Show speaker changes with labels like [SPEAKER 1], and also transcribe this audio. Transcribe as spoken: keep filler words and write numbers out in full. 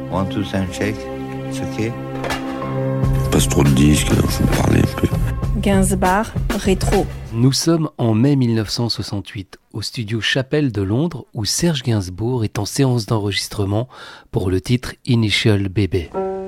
[SPEAKER 1] One, two, sound check. It's okay.
[SPEAKER 2] Passe trop de disques, faut parler un peu.
[SPEAKER 3] Gainsbourg, rétro.
[SPEAKER 4] Nous sommes en mai mille neuf cent soixante-huit, au studio Chapelle de Londres, où Serge Gainsbourg est en séance d'enregistrement pour le titre Initial Baby.